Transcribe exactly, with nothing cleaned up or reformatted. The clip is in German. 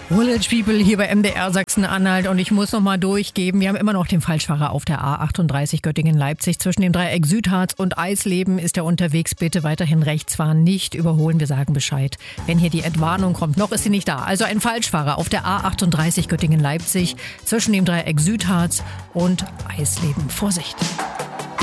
Village People hier bei M D R Sachsen-Anhalt und ich muss noch mal durchgeben, wir haben immer noch den Falschfahrer auf der A achtunddreißig Göttingen-Leipzig. Zwischen dem Dreieck Südharz und Eisleben ist er unterwegs. Bitte weiterhin rechts fahren, nicht überholen. Wir sagen Bescheid, wenn hier die Entwarnung kommt. Noch ist sie nicht da. Also ein Falschfahrer auf der A achtunddreißig Göttingen-Leipzig zwischen dem Dreieck Südharz und Eisleben. Vorsicht!